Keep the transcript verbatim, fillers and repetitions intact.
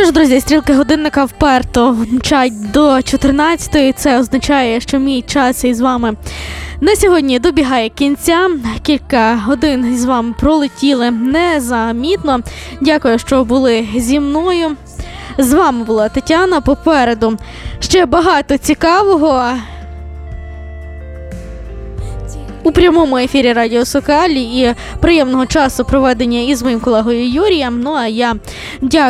ж, друзі, стрілки годинника вперто мчать до чотирнадцятої. Це означає, що мій час із вами на сьогодні добігає кінця. Кілька годин з вами пролетіли незамітно. Дякую, що були зі мною. З вами була Тетяна. Попереду ще багато цікавого у прямому ефірі Радіо Сокалі і приємного часу проведення із моїм колегою Юрієм. Ну а я дякую.